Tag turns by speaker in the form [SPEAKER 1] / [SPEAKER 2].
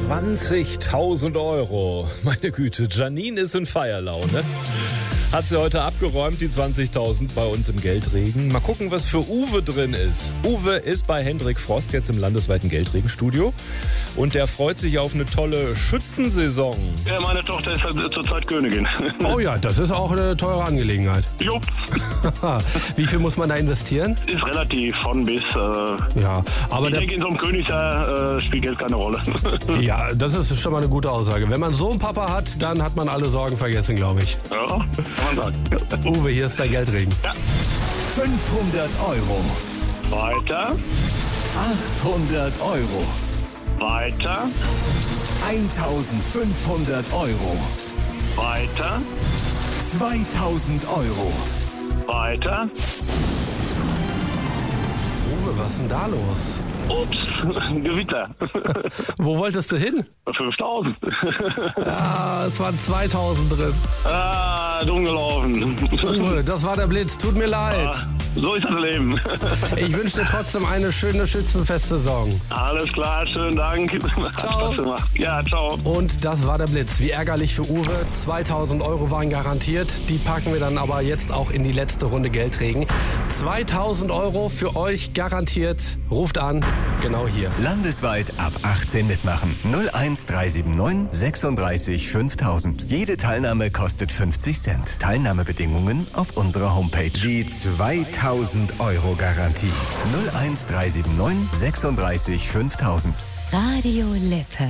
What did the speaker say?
[SPEAKER 1] 20.000 Euro. Meine Güte, Janine ist in Feierlaune. Hat sie heute abgeräumt, die 20.000 bei uns im Geldregen. Mal gucken, was für Uwe drin ist. Uwe ist bei Hendrik Frost jetzt im landesweiten Geldregenstudio. Und der freut sich auf eine tolle Schützensaison.
[SPEAKER 2] Ja, meine Tochter ist zurzeit Königin.
[SPEAKER 3] Oh ja, das ist auch eine teure Angelegenheit.
[SPEAKER 2] Jupp.
[SPEAKER 3] Wie viel muss man da investieren?
[SPEAKER 2] Ist relativ von bis.
[SPEAKER 3] Ja, aber
[SPEAKER 2] ich denke, in so einem Königsjahr spielt Geld keine Rolle.
[SPEAKER 3] Ja, das ist schon mal eine gute Aussage. Wenn man so einen Papa hat, dann hat man alle Sorgen vergessen, glaube ich.
[SPEAKER 2] Ja, kann man sagen.
[SPEAKER 3] Uwe, hier ist dein Geldregen.
[SPEAKER 2] Ja.
[SPEAKER 4] 500 Euro.
[SPEAKER 2] Weiter.
[SPEAKER 4] 800 Euro.
[SPEAKER 2] Weiter.
[SPEAKER 4] 1500 Euro.
[SPEAKER 2] Weiter.
[SPEAKER 4] 2000 Euro.
[SPEAKER 2] Weiter.
[SPEAKER 3] Uwe, was ist denn da los?
[SPEAKER 2] Ups, Gewitter.
[SPEAKER 3] Wo wolltest du hin?
[SPEAKER 2] 5000.
[SPEAKER 3] Ja, es waren 2000 drin.
[SPEAKER 2] Dumm gelaufen.
[SPEAKER 3] Uwe, das war der Blitz. Tut mir leid.
[SPEAKER 2] So ist das Leben.
[SPEAKER 3] Ich wünsche dir trotzdem eine schöne Schützenfestsaison.
[SPEAKER 2] Alles klar, schönen Dank. Hat Spaß gemacht. Ja, ciao.
[SPEAKER 3] Und das war der Blitz. Wie ärgerlich für Uwe. 2000 Euro waren garantiert. Die packen wir dann aber jetzt auch in die letzte Runde Geldregen. 2000 Euro für euch garantiert. Ruft an. Genau hier.
[SPEAKER 4] Landesweit ab 18 mitmachen. 01379 36 5000. Jede Teilnahme kostet 50 Cent. Teilnahmebedingungen auf unserer Homepage. Die 2000 Euro Garantie. 01379 36 5000.
[SPEAKER 5] Radio Lippe.